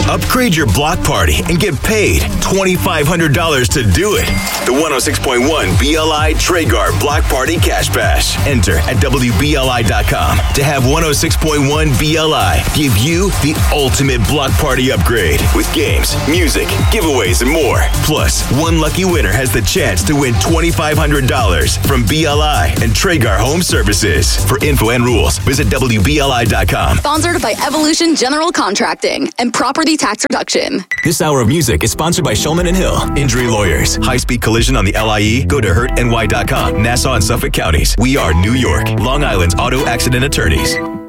Upgrade your block party and get paid $2,500 to do it. The 106.1 BLI Traeger Block Party Cash Bash. Enter at WBLI.com to have 106.1 BLI give you the ultimate block party upgrade with games, music, giveaways, and more. Plus, one lucky winner has the chance to win $2,500 from BLI and Traeger Home Services. For info and rules, visit WBLI.com. Sponsored by Evolution General Contracting and Property Tax Reduction. This hour of music is sponsored by Shulman & Hill. Injury Lawyers. High-speed collision on the LIE? Go to hurtny.com. Nassau and Suffolk counties. We are New York. Long Island's auto accident attorneys.